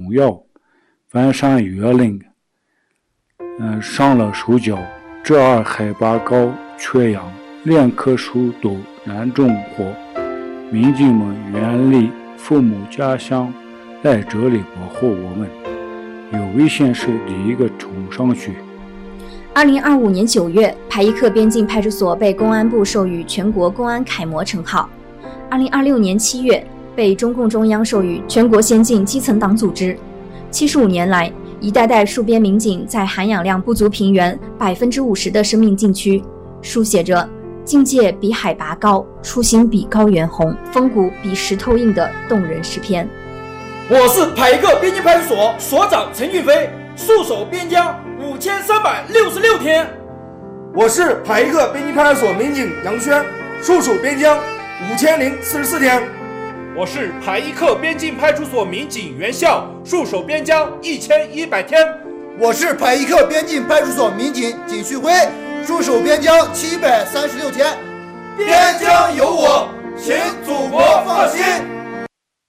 荣耀，翻山越岭，上了手脚。这儿海拔高，缺氧，连棵树都难种活。民警们远离父母家乡，来这里保护我们，有危险时第一个冲上去。 2025年9月，排伊克边境派出所被公安部授予全国公安楷模称号。2026年7月，被中共中央授予全国先进基层党组织。75年来，一代代戍边民警在含氧量不足平原50%的生命禁区，书写着境界比海拔高，初心比高原红，风骨比石头硬的动人诗篇。 我是排伊克边境派出所所长陈俊飞，戍守边疆5366天。 我是排伊克边境派出所民警杨轩，戍守边疆5044天。 我是排伊克边境派出所民警袁笑，戍守边疆1100天。 我是排伊克边境派出所民警景旭辉，戍守边疆736天。 边疆有我，请祖国放心。